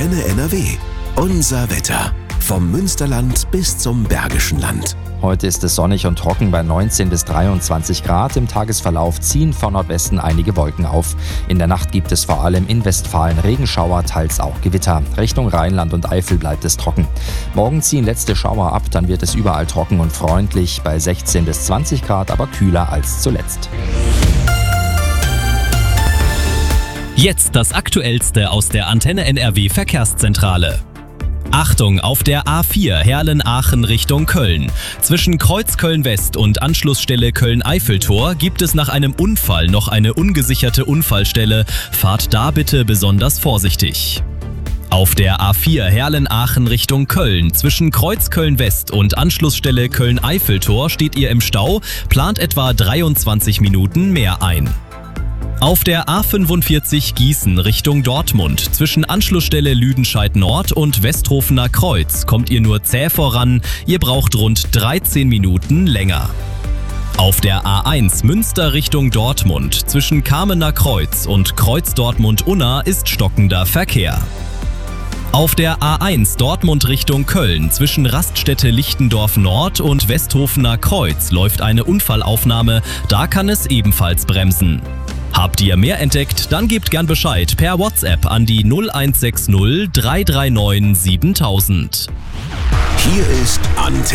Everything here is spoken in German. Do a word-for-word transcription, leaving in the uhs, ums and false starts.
Antenne N R W. Unser Wetter. Vom Münsterland bis zum Bergischen Land. Heute ist es sonnig und trocken bei neunzehn bis dreiundzwanzig Grad. Im Tagesverlauf ziehen von Nordwesten einige Wolken auf. In der Nacht gibt es vor allem in Westfalen Regenschauer, teils auch Gewitter. Richtung Rheinland und Eifel bleibt es trocken. Morgen ziehen letzte Schauer ab, dann wird es überall trocken und freundlich bei sechzehn bis zwanzig Grad, aber kühler als zuletzt. Jetzt das Aktuellste aus der Antenne N R W Verkehrszentrale. Achtung, auf der A vier Herlen-Aachen Richtung Köln. Zwischen Kreuz Köln-West und Anschlussstelle Köln-Eiffeltor gibt es nach einem Unfall noch eine ungesicherte Unfallstelle. Fahrt da bitte besonders vorsichtig. Auf der A vier Herlen-Aachen Richtung Köln. Zwischen Kreuz Köln-West und Anschlussstelle Köln-Eiffeltor steht ihr im Stau, plant etwa dreiundzwanzig Minuten mehr ein. Auf der A fünfundvierzig Gießen Richtung Dortmund zwischen Anschlussstelle Lüdenscheid Nord und Westhofener Kreuz kommt ihr nur zäh voran, ihr braucht rund dreizehn Minuten länger. Auf der A eins Münster Richtung Dortmund zwischen Kamener Kreuz und Kreuz Dortmund-Unna ist stockender Verkehr. Auf der A eins Dortmund Richtung Köln zwischen Raststätte Lichtendorf Nord und Westhofener Kreuz läuft eine Unfallaufnahme, da kann es ebenfalls bremsen. Habt ihr mehr entdeckt? Dann gebt gern Bescheid per WhatsApp an die null eins sechs null drei drei neun siebentausend. Hier ist Antenne